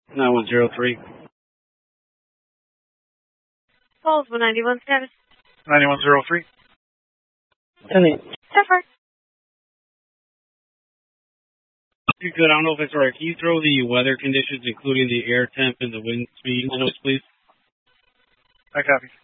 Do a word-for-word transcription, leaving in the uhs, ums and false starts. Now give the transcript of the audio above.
nine one zero three. Falls one ninety-one status. ninety-one zero three. ten eight. Zephyr. You could, I don't know if it's alright. Can you throw the weather conditions, including the air temp and the wind speed, on us, please? I copy.